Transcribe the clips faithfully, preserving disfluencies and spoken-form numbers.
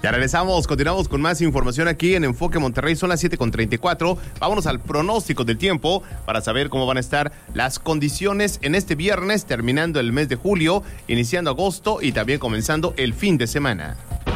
Ya regresamos, continuamos con más información aquí en Enfoque Monterrey, son las siete con treinta y cuatro. Vámonos al pronóstico del tiempo para saber cómo van a estar las condiciones en este viernes, terminando el mes de julio, iniciando agosto y también comenzando el fin de semana.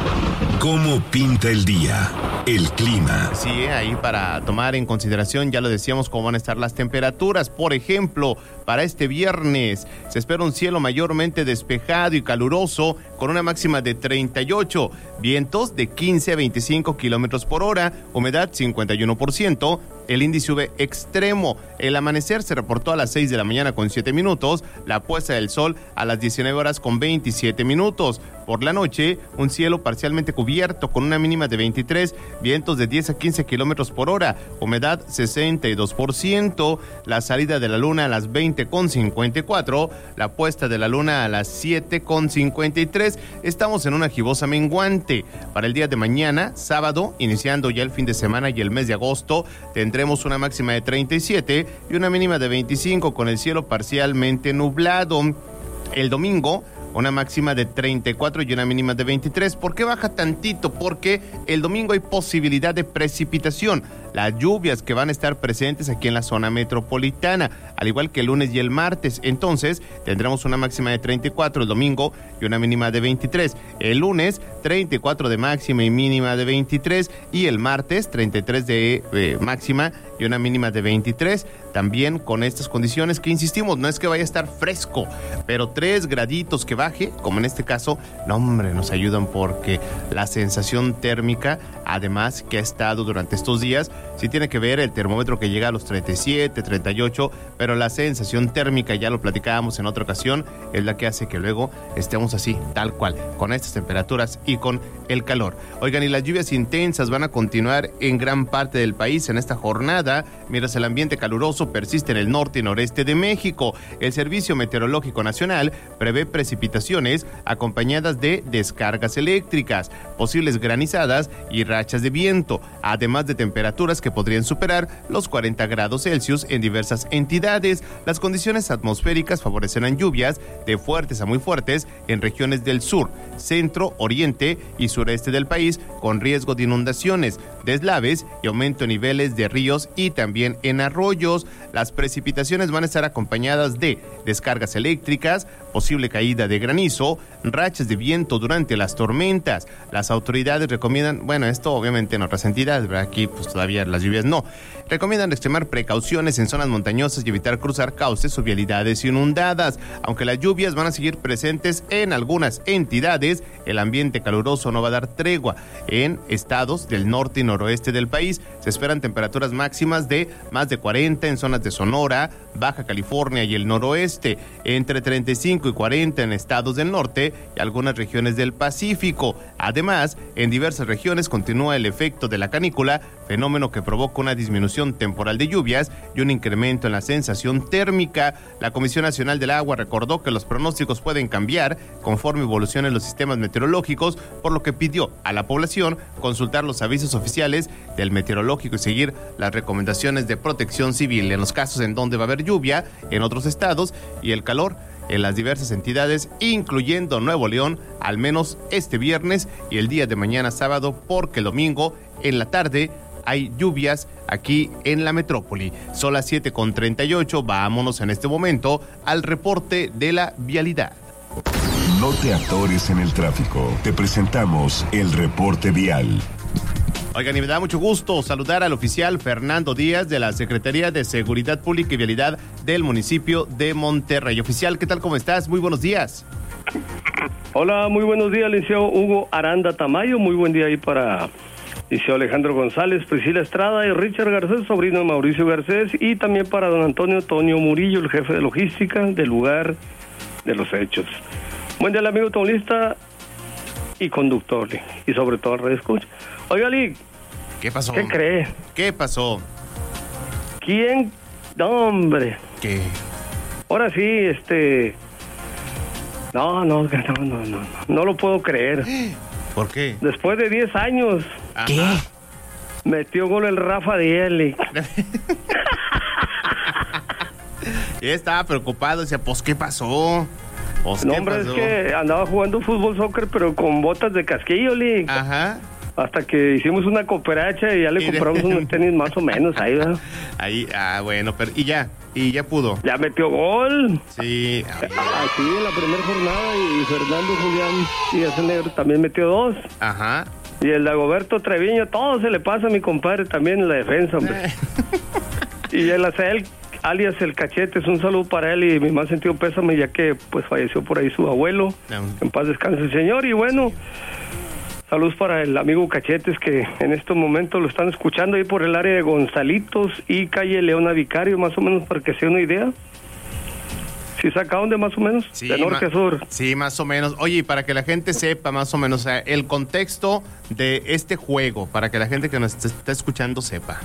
¿Cómo pinta el día? El clima. Sí, ahí para tomar en consideración, ya lo decíamos, cómo van a estar las temperaturas. Por ejemplo, para este viernes se espera un cielo mayormente despejado y caluroso con una máxima de treinta y ocho, vientos de quince a veinticinco kilómetros por hora, humedad cincuenta y uno por ciento, el índice U V extremo. El amanecer se reportó a las seis de la mañana con siete minutos, la puesta del sol a las diecinueve horas con veintisiete minutos. Por la noche, un cielo parcialmente cubierto con una mínima de veintitrés, vientos de diez a quince kilómetros por hora, humedad sesenta y dos por ciento, la salida de la luna a las veinte con cincuenta y cuatro, la puesta de la luna a las siete con cincuenta y tres. Estamos en una gibosa menguante. Para el día de mañana, sábado, iniciando ya el fin de semana y el mes de agosto, tendremos una máxima de treinta y siete y una mínima de veinticinco con el cielo parcialmente nublado. El domingo, una máxima de treinta y cuatro y una mínima de veintitrés. ¿Por qué baja tantito? Porque el domingo hay posibilidad de precipitación. Las lluvias que van a estar presentes aquí en la zona metropolitana, al igual que el lunes y el martes. Entonces, tendremos una máxima de treinta y cuatro el domingo y una mínima de veintitrés. El lunes, treinta y cuatro de máxima y mínima de veintitrés. Y el martes, treinta y tres de eh, máxima y una mínima de veintitrés. También con estas condiciones que insistimos, no es que vaya a estar fresco, pero tres graditos que baje, como en este caso, no hombre, nos ayudan porque la sensación térmica, además que ha estado durante estos días, sí tiene que ver el termómetro que llega a los treinta y siete, treinta y ocho, pero la sensación térmica, ya lo platicábamos en otra ocasión, es la que hace que luego estemos así, tal cual, con estas temperaturas y con el calor. Oigan, y las lluvias intensas van a continuar en gran parte del país en esta jornada, mientras el ambiente caluroso persiste en el norte y noreste de México. El Servicio Meteorológico Nacional prevé precipitaciones acompañadas de descargas eléctricas, posibles granizadas y rachas de viento, además de temperaturas que podrían superar los cuarenta grados Celsius en diversas entidades. Las condiciones atmosféricas favorecerán lluvias de fuertes a muy fuertes en regiones del sur, centro, oriente y sureste del país, con riesgo de inundaciones, deslaves y aumento en niveles de ríos y también en arroyos. Las precipitaciones van a estar acompañadas de descargas eléctricas, posible caída de granizo, rachas de viento durante las tormentas. Las autoridades recomiendan, bueno, esto obviamente en otras entidades, ¿verdad? Aquí pues todavía las lluvias no. Recomiendan extremar precauciones en zonas montañosas y evitar cruzar cauces o vialidades inundadas. Aunque las lluvias van a seguir presentes en algunas entidades, el ambiente caluroso no va a dar tregua. En estados del norte y noroeste del país se esperan temperaturas máximas de más de cuarenta en zonas de Sonora, Baja California y el noroeste, entre treinta y cinco y cuarenta en estados del norte y algunas regiones del Pacífico. Además, en diversas regiones continúa el efecto de la canícula, fenómeno que provoca una disminución temporal de lluvias y un incremento en la sensación térmica. La Comisión Nacional del Agua recordó que los pronósticos pueden cambiar conforme evolucionen los sistemas meteorológicos, por lo que pidió a la población consultar los avisos oficiales del meteorológico y seguir las recomendaciones de protección civil en los casos en donde va a haber lluvia en otros estados y el calor en las diversas entidades, incluyendo Nuevo León, al menos este viernes y el día de mañana sábado, porque el domingo en la tarde hay lluvias aquí en la metrópoli. Son las siete con treinta y ocho, vámonos en este momento al reporte de la vialidad. No te atores en el tráfico, te presentamos el reporte vial. Oigan, y me da mucho gusto saludar al oficial Fernando Díaz de la Secretaría de Seguridad Pública y Vialidad del municipio de Monterrey. Oficial, ¿qué tal? ¿Cómo estás? Muy buenos días. Hola, muy buenos días, licenciado Hugo Aranda Tamayo. Muy buen día ahí para licenciado Alejandro González, Priscila Estrada y Richard Garcés, sobrino de Mauricio Garcés, y también para don Antonio Toño Murillo, el jefe de logística del lugar de los hechos. Buen día al amigo automovilista y conductor, y sobre todo al radio escucha. Oiga, Lee, ¿qué pasó? ¿Qué cree? ¿Qué pasó? ¿Quién? No, hombre. ¿Qué? Ahora sí, este... No, no, no, no, no, no, no lo puedo creer. ¿Por qué? Después de diez años. Ajá. ¿Qué? Metió gol el Rafa Díaz. Él estaba preocupado, decía, pues, ¿qué pasó? Pues, No, ¿qué hombre, es pasó? que andaba jugando fútbol, soccer, pero con botas de casquillo, Lee. Ajá. Hasta que hicimos una cooperacha y ya le Y de- compramos unos tenis más o menos ahí, ¿verdad? Ahí, ah, bueno, pero y ya, y ya pudo. Ya metió gol. Sí. oye, Así en la primera jornada y Fernando Julián Díaz el Negro también metió dos. Ajá. Y el Dagoberto Treviño, todo se le pasa a mi compadre también en la defensa, hombre. Y el Azael, alias el Cachetes, un saludo para él y mi más sentido pésame, ya que pues falleció por ahí su abuelo. En paz descanse el señor. Y bueno, saludos para el amigo Cachetes, que en estos momentos lo están escuchando ahí por el área de Gonzalitos y calle Leona Vicario, más o menos, para que sea una idea. ¿Sí saca dónde más o menos? Sí, de norte ma- a sur. Sí, más o menos. Oye, y para que la gente sepa más o menos, o sea, el contexto de este juego, para que la gente que nos est- está escuchando sepa.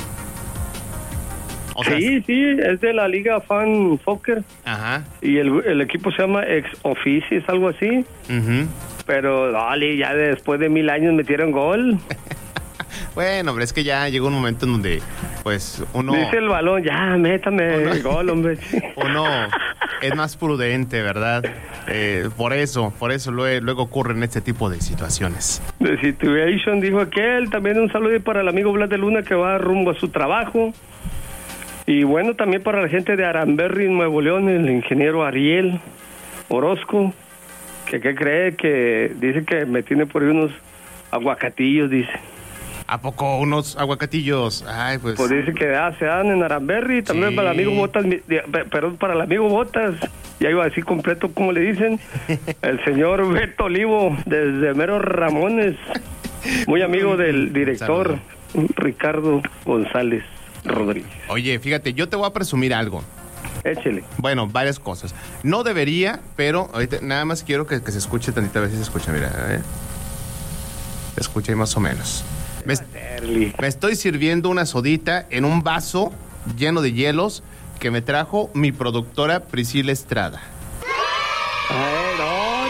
O sea, Sí, sí, es de la Liga Fan Soccer Ajá. y el, el equipo se llama Ex Officis, algo así. Ujú. Pero, dale, ya después de mil años metieron gol. Bueno, hombre, es que ya llegó un momento en donde, pues, uno... Dice el balón, ya, métame el gol, hombre. uno es más prudente, ¿verdad? Eh, por eso, por eso luego, luego ocurren este tipo de situaciones. The Situation, dijo aquel. También un saludo para el amigo Blas de Luna, que va rumbo a su trabajo. Y bueno, también para la gente de Aranberry, Nuevo León, el ingeniero Ariel Orozco, que qué cree, que dice que me tiene por ahí unos aguacatillos, dice. ¿A poco unos aguacatillos? Ay, pues... Pues dice que ah, se dan en Aranberry, también Sí. para el amigo Botas, mi- de- pe- perdón, para el amigo Botas, ya iba así completo, como le dicen, el señor Beto Olivo, desde Mero Ramones, muy amigo del director Ricardo González Rodríguez. Oye, fíjate, yo te voy a presumir algo. Échele. Bueno, varias cosas. No debería, pero ahorita nada más quiero que, que se escuche tantita, a ver si se escucha, mira, a ver. Se escucha ahí más o menos. Me, es- Early. me estoy sirviendo una sodita en un vaso lleno de hielos que me trajo mi productora Priscila Estrada. Ay, no.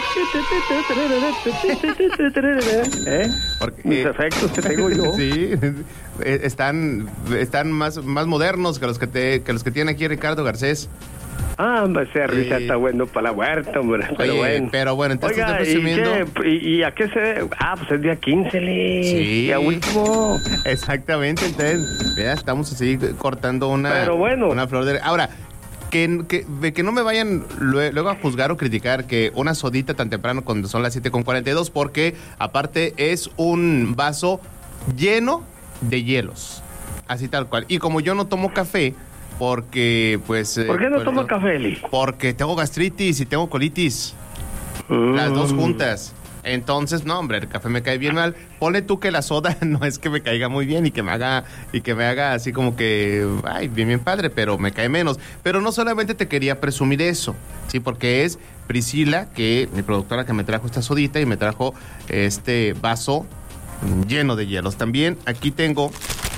¿Eh? Porque, Mis eh, efectos que tengo yo. Sí, eh, están, están más, más modernos que los que te, que los que tiene aquí Ricardo Garcés. Ah, hombre, esa risa Sí. está bueno para la huerta, hombre. Pero Oye, bueno. pero bueno, entonces Oiga, estoy ¿y, presumiendo. qué? ¿Y, y a qué se debe? Ah, pues es día quince, le. Sí. Ya último. Exactamente, entonces, ya estamos así cortando una, Pero bueno. una flor de... Ahora, que, que, de que no me vayan lue- luego a juzgar o criticar que una sodita tan temprano cuando son las siete con cuarenta y dos, porque aparte es un vaso lleno de hielos, así tal cual. Y como yo no tomo café, porque pues... eh, ¿Por qué no pues, toma café, Eli? Porque tengo gastritis y tengo colitis. Las dos Mm. juntas. Entonces, no, hombre, el café me cae bien mal. Ponle tú que la soda no es que me caiga muy bien y que me haga y que me haga así como que, ay, bien, bien padre, pero me cae menos. Pero no solamente te quería presumir eso, sí, porque es Priscila, que mi productora, que me trajo esta sodita y me trajo este vaso lleno de hielos. También aquí tengo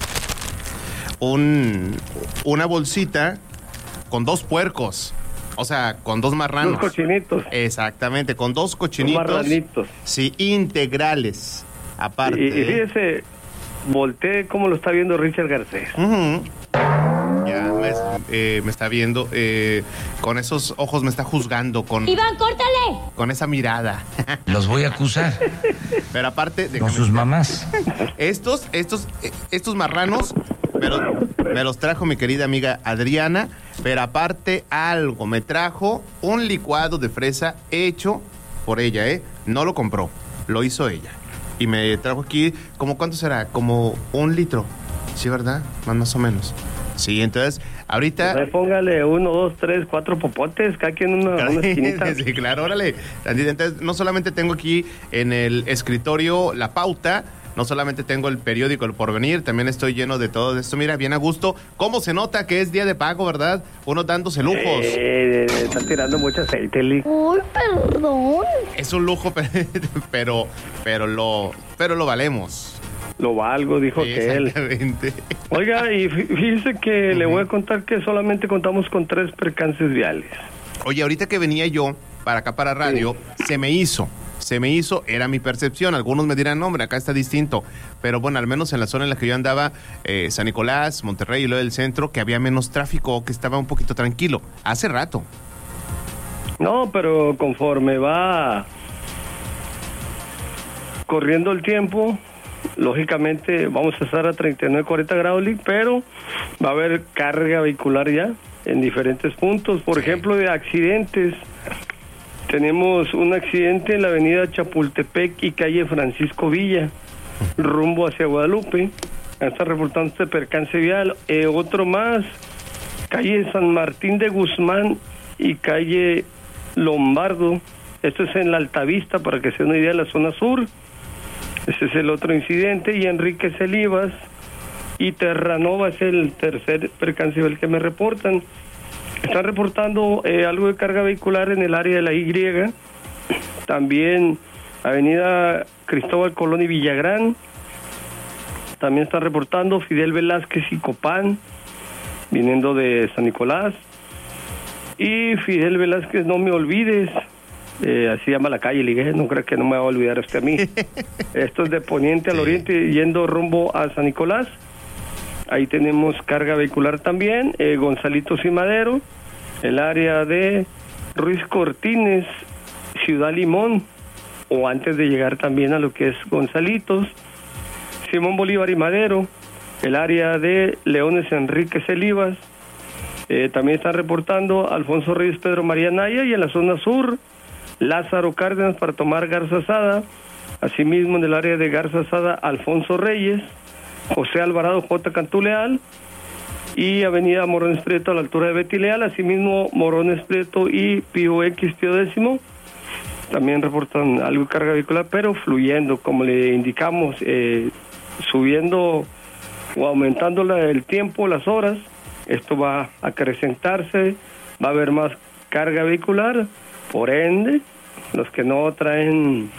un una bolsita con dos puercos. O sea, con dos marranos. Dos cochinitos. Exactamente, con dos Dos cochinitos. marranitos. Sí, integrales. Aparte. Y, y fíjese, volteé cómo lo está viendo Richard Garcés. Ujú. Ya me, eh, me está viendo. eh, con esos ojos me está juzgando. Con, Iván, córtale. con esa mirada. Los voy a acusar Pero aparte, con déjame- sus mamás. estos, estos, eh, estos marranos me los, me los trajo mi querida amiga Adriana. Pero aparte, algo, me trajo un licuado de fresa hecho por ella, ¿eh? No lo compró, lo hizo ella. Y me trajo aquí, ¿como cuánto será? Como un litro. Sí, ¿verdad? Más, más o menos. Sí, entonces, ahorita... Ahí póngale uno, dos, tres, cuatro popotes, cada quien una, una esquinita. Sí, claro, órale. Entonces, no solamente tengo aquí en el escritorio la pauta, no solamente tengo el periódico El Porvenir, también estoy lleno de todo esto. Mira, bien a gusto. ¿Cómo se nota que es día de pago, verdad? Uno dándose lujos. Eh, está tirando mucho aceite, Eli. Uy, perdón. Es un lujo, pero, pero lo, pero lo valemos. Lo valgo, dijo Sí, que él. exactamente. Oiga, y fí- fíjese que le voy a contar que solamente contamos con tres percances viales. Oye, ahorita que venía yo para acá para radio, se me hizo, se me hizo, era mi percepción. Algunos me dirán, no, hombre, acá está distinto. Pero bueno, al menos en la zona en la que yo andaba, eh, San Nicolás, Monterrey y luego del centro, que había menos tráfico, que estaba un poquito tranquilo. Hace rato. No, pero conforme va corriendo el tiempo, lógicamente vamos a estar a treinta y nueve, cuarenta grados, pero va a haber carga vehicular ya en diferentes puntos. Por ejemplo, de accidentes, tenemos un accidente en la avenida Chapultepec y calle Francisco Villa, rumbo hacia Guadalupe. Está reportando este percance vial. Eh, otro más, calle San Martín de Guzmán y calle Lombardo. Esto es en la Altavista, para que se den una idea, de la zona sur. Ese es el otro incidente. Y Enrique Celivas y Terranova es el tercer percance vial que me reportan. Están reportando eh, algo de carga vehicular en el área de la Y. También avenida Cristóbal Colón y Villagrán. También están reportando Fidel Velázquez y Copán, viniendo de San Nicolás. Y Fidel Velázquez, no me olvides, eh, así llama la calle, le dije, no creo que no me va a olvidar usted a mí. Esto es de poniente al sí. oriente, yendo rumbo a San Nicolás. Ahí tenemos carga vehicular también, eh, Gonzalitos y Madero, el área de Ruiz Cortines, Ciudad Limón, o antes de llegar también a lo que es Gonzalitos, Simón Bolívar y Madero, el área de Leones Enrique Celivas. Eh, también están reportando Alfonso Reyes, Pedro María Naya, y en la zona sur, Lázaro Cárdenas para tomar Garza Sada. Asimismo, en el área de Garza Sada, Alfonso Reyes, José Alvarado, J. Cantú Leal, y avenida Morones Prieto a la altura de Betty Leal. Asimismo, Morones Prieto y Pío X, Pío Décimo, también reportan algo de carga vehicular, pero fluyendo, como le indicamos, eh, subiendo o aumentando la, el tiempo, las horas. Esto va a acrecentarse, va a haber más carga vehicular, por ende, los que no traen,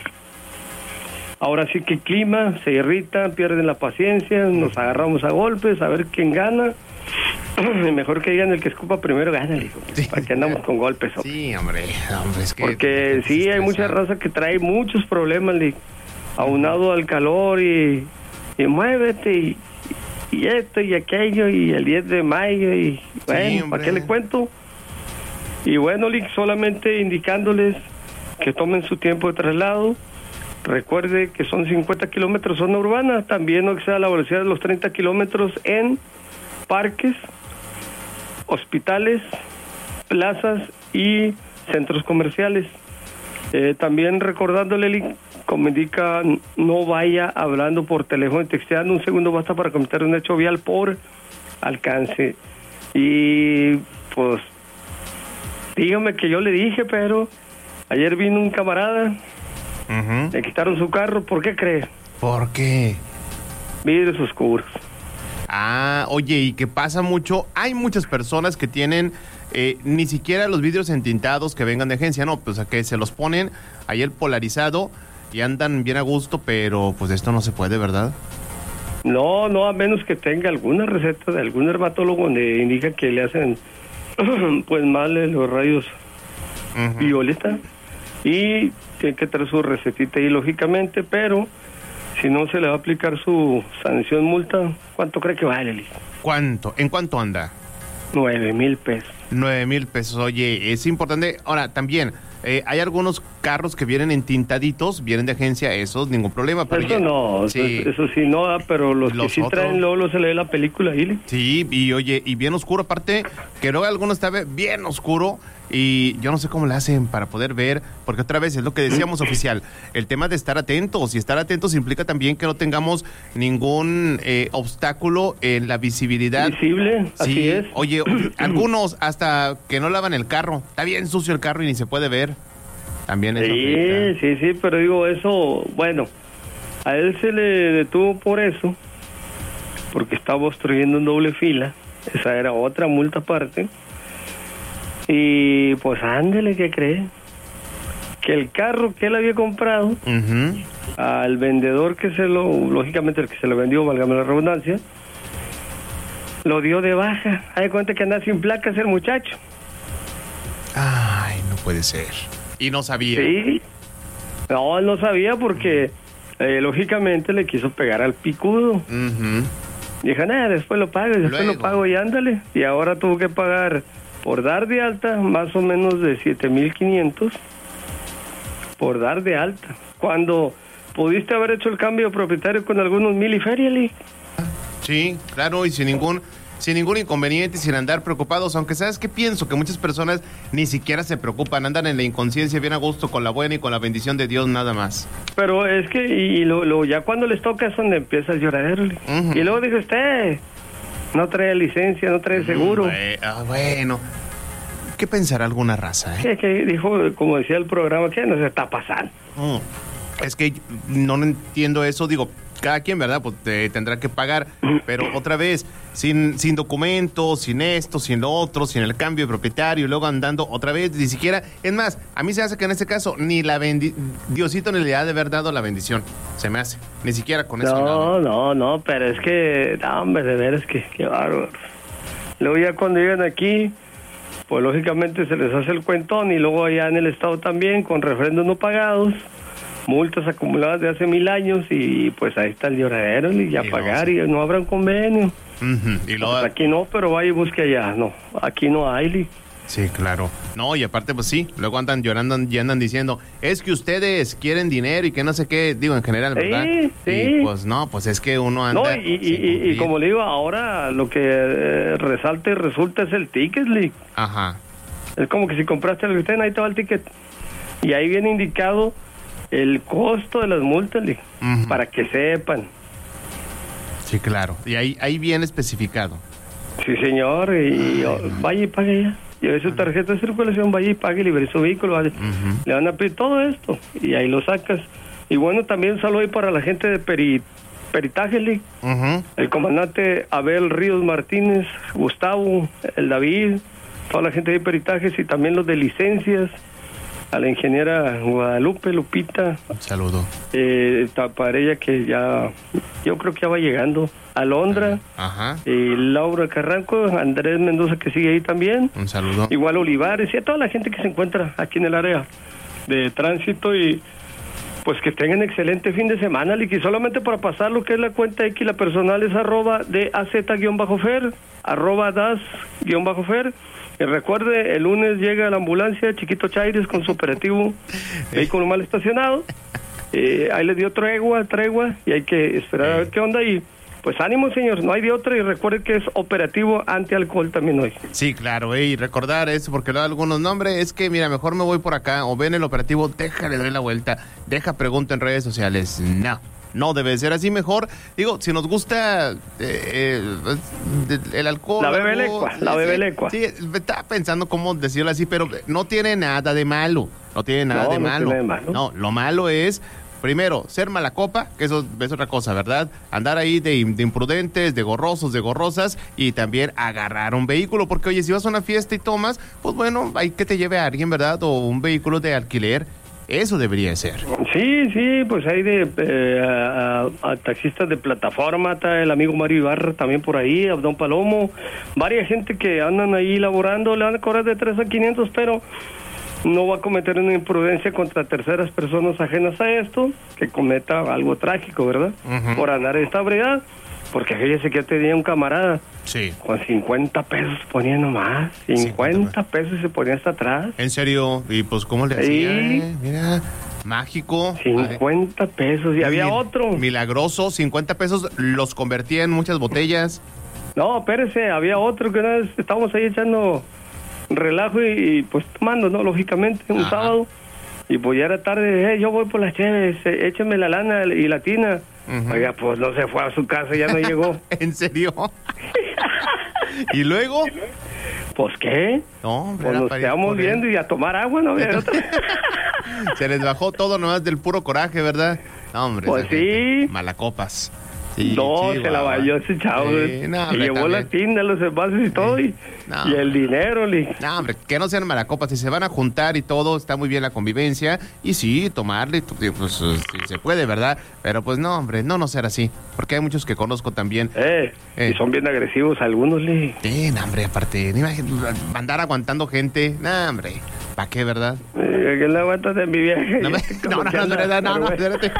ahora sí que clima, se irritan, pierden la paciencia, nos agarramos a golpes, a ver quién gana. Mejor que digan el que escupa primero, gánale, hijo, sí. Para que andamos con golpes. Hombre. Sí, hombre, hombre, es que... Porque sí, hay mucha raza que trae muchos problemas, le, aunado al calor y, y muévete y... y esto y aquello y el diez de mayo y bueno, sí, ¿para qué le cuento? Y bueno, Lick, solamente indicándoles que tomen su tiempo de traslado. Recuerde que son cincuenta kilómetros zona urbana, también no exceda la velocidad de los treinta kilómetros en parques, hospitales, plazas y centros comerciales. Eh, también recordándole, Lick, como indica, no vaya hablando por teléfono y texteando. Un segundo basta para cometer un hecho vial por alcance. Y pues, dígame que yo le dije, pero ayer vino un camarada, uh-huh. le quitaron su carro. ¿Por qué cree? ¿Por qué? Vidrios oscuros. Ah, oye, y que pasa mucho, hay muchas personas que tienen eh, ni siquiera los vidrios entintados que vengan de agencia, no, pues a que se los ponen ahí el polarizado y andan bien a gusto, pero pues esto no se puede, ¿verdad? No, no, a menos que tenga alguna receta de algún dermatólogo donde indica que le hacen pues mal los rayos uh-huh. violeta, y tiene que traer su recetita ahí, lógicamente, pero si no se le va a aplicar su sanción multa. ¿Cuánto cree que vale? ¿Cuánto? ¿En cuánto anda? Nueve mil pesos. Nueve mil pesos, oye, es importante. Ahora, también, eh, hay algunos carros que vienen entintaditos, vienen de agencia, esos, ningún problema. Pero eso ya, no, sí. eso, eso sí no, pero los, los que sí otros... traen, luego, luego se le ve la película ahí. Sí, y oye, y bien oscuro, aparte, que luego algunos está bien oscuro, y yo no sé cómo le hacen para poder ver, porque otra vez es lo que decíamos, oficial, el tema de estar atentos, y estar atentos implica también que no tengamos ningún eh, obstáculo en la visibilidad. Visible, sí, así es. Oye, algunos hasta que no lavan el carro, está bien sucio el carro y ni se puede ver. También eso sí, afecta. sí, sí, pero digo eso, bueno, a él se le detuvo por eso, porque estaba obstruyendo en doble fila, esa era otra multa aparte. Y pues ándele, ¿qué cree? Que el carro que él había comprado, uh-huh. al vendedor que se lo, lógicamente el que se lo vendió, válgame la redundancia, lo dio de baja. Hay de cuenta que anda sin placas el muchacho. Ay, no puede ser. Y no sabía. Sí. No, él no sabía porque eh, lógicamente le quiso pegar al picudo. Uh-huh. Dijo, nada, después lo pago, después Luego. lo pago y ándale. Y ahora tuvo que pagar por dar de alta más o menos de siete mil quinientos por dar de alta, cuando pudiste haber hecho el cambio de propietario con algunos mil y feria, Lee. Sí, claro, y sin ningún sin ningún inconveniente, sin andar preocupados, aunque sabes que pienso que muchas personas ni siquiera se preocupan, andan en la inconsciencia bien a gusto con la buena y con la bendición de Dios nada más. Pero es que y lo, lo ya cuando les toca es donde empieza el lloradero, Lee. Uh-huh. Y luego dice usted, no trae licencia, no trae seguro. Uh, ah, bueno, ¿qué pensará alguna raza? Eh? ¿Qué, qué dijo, como decía el programa, qué nos está pasando? Uh, es que no entiendo eso, digo, cada quien, ¿verdad? Pues te tendrá que pagar, pero otra vez, sin sin documentos, sin esto, sin lo otro, sin el cambio de propietario, y luego andando otra vez, ni siquiera, es más, a mí se hace que en este caso, ni la bendi Diosito ni le ha de haber dado la bendición, se me hace, ni siquiera con eso. No, no, no, pero es que, no, hombre, de veras que, qué bárbaro. Luego ya cuando llegan aquí, pues lógicamente se les hace el cuentón, y luego allá en el estado también, con refrendos no pagados, multas acumuladas de hace mil años, y pues ahí está el lloradero, y ya y pagar, no, sí. Y no habrá un convenio. Uh-huh. Y luego... pues aquí no, pero vaya y busque allá. No, aquí no hay, Lee. Sí, claro. No, y aparte, pues sí, luego andan llorando y andan diciendo, es que ustedes quieren dinero y que no sé qué, digo, en general, ¿verdad? Sí, sí. Y pues no, pues es que uno anda... No, y, y, y, y como le digo, ahora lo que eh, resalta y resulta es el ticket, Lee. Ajá. Es como que si compraste el usted, ahí te va el ticket. Y ahí viene indicado el costo de las multas, uh-huh, para que sepan. Sí, claro. Y ahí ahí viene especificado. Sí, señor. Y oh, vaya y pague ya. Lleve su tarjeta de circulación, vaya y pague, libere su vehículo. Vaya. Uh-huh. Le van a pedir todo esto y ahí lo sacas. Y bueno, también un saludo ahí para la gente de peri, peritaje, uh-huh, el comandante Abel Ríos Martínez, Gustavo, el David, toda la gente de peritajes y también los de licencias. A la ingeniera Guadalupe, Lupita. Un saludo. Eh, para ella que ya, yo creo que ya va llegando. Alondra. Ajá. Eh, Laura Carranco, Andrés Mendoza que sigue ahí también. Un saludo. Igual Olivares y a toda la gente que se encuentra aquí en el área de tránsito y pues que tengan excelente fin de semana, Liqui. Solamente para pasar lo que es la cuenta X, la personal es arroba D A Z-fer, arroba das-fer. Y recuerde, el lunes llega la ambulancia, Chiquito Chaires, con su operativo, vehículo mal estacionado. Eh, ahí le dio tregua, tregua, y hay que esperar a ver qué onda. Y pues ánimo, señor, no hay de otra. Y recuerde que es operativo anti-alcohol también hoy. Sí, claro, eh, y recordar eso, porque le da algunos nombres. Es que, mira, mejor me voy por acá, o ven el operativo, deja, le doy la vuelta, deja pregunta en redes sociales. No. No debe ser así, mejor. Digo, si nos gusta eh, el, el alcohol... La bebelecua, la bebelecua. Sí, estaba pensando cómo decirlo así, pero no tiene nada de malo. No tiene nada no, de, no malo. Tiene de malo. No, lo malo es, primero, ser mala copa, que eso es otra cosa, ¿verdad? Andar ahí de, de imprudentes, de gorrosos, de gorrosas, y también agarrar un vehículo, porque oye, si vas a una fiesta y tomas, pues bueno, hay que te lleve a alguien, ¿verdad? O un vehículo de alquiler. Eso debería ser. Sí, sí, pues hay de eh, a, a taxistas de plataforma, está el amigo Mario Ibarra también por ahí, a Don Palomo, varias gente que andan ahí laborando, le van a cobrar de tres a quinientos, pero no va a cometer una imprudencia contra terceras personas ajenas a esto, que cometa algo trágico, ¿verdad? Uh-huh. Por andar en esta bregada. Porque fíjese que yo tenía un camarada, sí, con cincuenta pesos ponía nomás, cincuenta pesos se ponía hasta atrás. ¿En serio? ¿Y pues cómo le hacía? Sí. Eh? Mira, mágico. cincuenta pesos, y había Mil, otro. Milagroso, cincuenta pesos los convertía en muchas botellas. No, espérese, había otro que una vez estábamos ahí echando relajo y, y pues tomando, ¿no? Lógicamente, un Ajá. sábado. Y pues ya era tarde, eh, yo voy por las cheves, eh, écheme la lana y la tina. Uh-huh. Oiga, pues no se fue a su casa, ya no llegó. ¿En serio? ¿Y luego? Pues qué, no, pues nos quedamos viendo y a tomar agua, ¿no? Se les bajó todo nomás del puro coraje, ¿verdad? No, hombre. Pues sí. Malacopas. Sí, no, sí, se la vayó ese chavo. Sí, no, y llevó también la tienda, los envases y todo, y, no, y el dinero. Li. No, hombre, que no sean malacopas. Si se van a juntar y todo, está muy bien la convivencia. Y sí, tomarle, pues sí, se puede, ¿verdad? Pero pues no, hombre, no no ser así. Porque hay muchos que conozco también. Eh, eh. Y son bien agresivos algunos, Li. Sí, no, hombre, aparte, andar aguantando gente. No, hombre, ¿para qué, verdad? Eh, que no aguantas de mi viaje. No, me, no, no, no, no, no, no, no, espérate.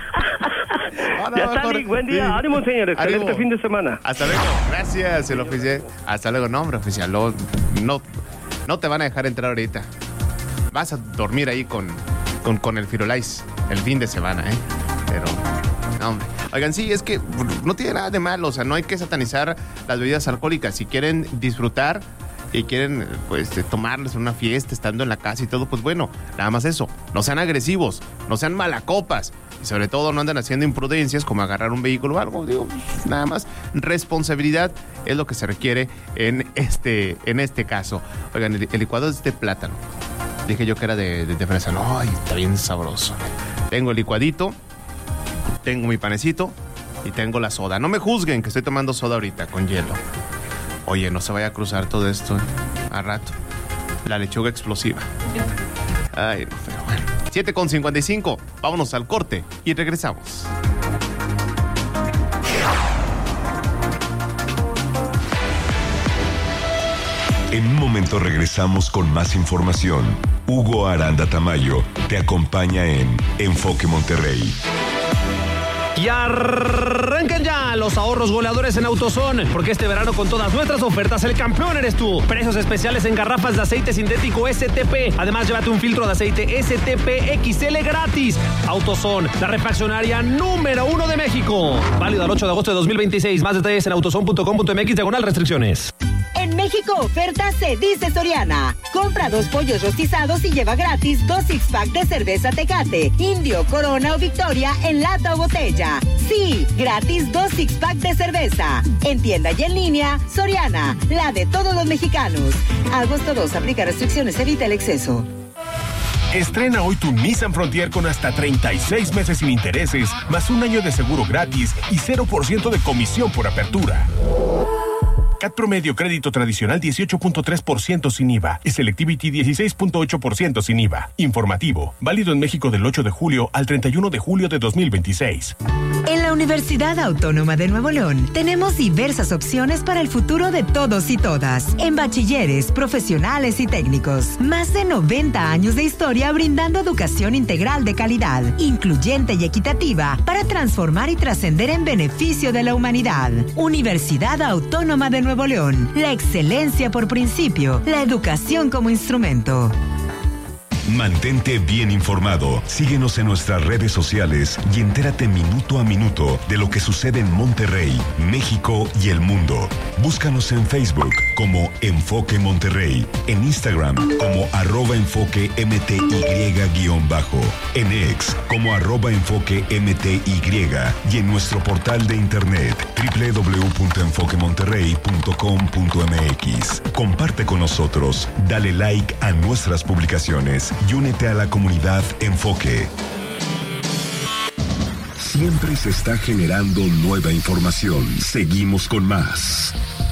No, no, ya está, mejor, buen día, sí. Ánimo, señor, excelente Ánimo. Fin de semana. Hasta luego, gracias, el oficial. Hasta luego, no, hombre, oficial, no, no no te van a dejar entrar ahorita. Vas a dormir ahí con, con, con el Firulais el fin de semana, ¿eh? Pero, no, hombre. Oigan, sí, es que no tiene nada de malo, o sea, no hay que satanizar las bebidas alcohólicas. Si quieren disfrutar y quieren, pues, tomarles una fiesta estando en la casa y todo, pues bueno, nada más eso. No sean agresivos, no sean malacopas. Y sobre todo no andan haciendo imprudencias como agarrar un vehículo o algo. Digo, nada más responsabilidad es lo que se requiere en este, en este caso. Oigan, el, el licuado es de plátano. Dije yo que era de, de, de fresa. No, ay, está bien sabroso. Tengo el licuadito, tengo mi panecito y tengo la soda. No me juzguen que estoy tomando soda ahorita con hielo. Oye, no se vaya a cruzar todo esto a rato. La lechuga explosiva. Ay, no, pero bueno. siete con cincuenta y cinco. Vámonos al corte y regresamos. En un momento regresamos con más información. Hugo Aranda Tamayo te acompaña en Enfoque Monterrey. Y arrancan ya los ahorros goleadores en AutoZone, porque este verano con todas nuestras ofertas el campeón eres tú. Precios especiales en garrafas de aceite sintético S T P. Además, llévate un filtro de aceite S T P X L gratis. AutoZone, la refaccionaria número uno de México. Válido al ocho de agosto de dos mil veintiséis. Más detalles en autozone punto com punto m x diagonal restricciones. En México, oferta se dice Soriana. Compra dos pollos rostizados y lleva gratis dos six-pack de cerveza Tecate, Indio, Corona o Victoria en lata o botella. Sí, gratis dos six-pack de cerveza. En tienda y en línea, Soriana, la de todos los mexicanos. Agosto dos, aplica restricciones, evita el exceso. Estrena hoy tu Nissan Frontier con hasta treinta y seis meses sin intereses, más un año de seguro gratis y cero por ciento de comisión por apertura. C A T promedio crédito tradicional dieciocho punto tres por ciento sin I V A y Selectivity dieciséis punto ocho por ciento sin I V A. Informativo, válido en México del ocho de julio al treinta y uno de julio de dos mil veintiséis. En la Universidad Autónoma de Nuevo León tenemos diversas opciones para el futuro de todos y todas. En bachilleres, profesionales y técnicos. Más de noventa años de historia brindando educación integral de calidad, incluyente y equitativa para transformar y trascender en beneficio de la humanidad. Universidad Autónoma de Nuevo León. La excelencia por principio, la educación como instrumento. Mantente bien informado. Síguenos en nuestras redes sociales y entérate minuto a minuto de lo que sucede en Monterrey, México y el mundo. Búscanos en Facebook como Enfoque Monterrey, en Instagram como arroba enfoque mty guión bajo, en X como arroba enfoque mty y en nuestro portal de internet doble u doble u doble u punto enfoque monterrey punto com punto m x. Comparte con nosotros, dale like a nuestras publicaciones y únete a la comunidad Enfoque. Siempre se está generando nueva información. Seguimos con más.